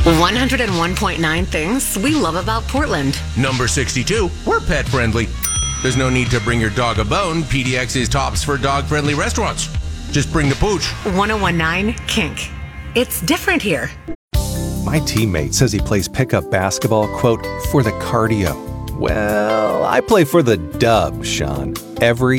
101.9 things we love about Portland. Number 62, we're pet friendly. There's no need to bring your dog a bone. PDX is tops for dog-friendly restaurants. Just bring the pooch. 101.9 Kink. It's different here. My teammate says he plays pickup basketball, quote, for the cardio. Well, I play for the dub, Sean. Every